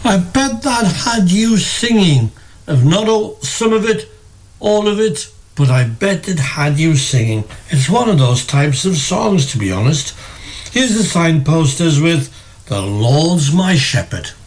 I bet that had you singing. If not all, some of it, all of it, but I bet it had you singing. It's one of those types of songs, to be honest. Here's the signposters with The Lord's My Shepherd.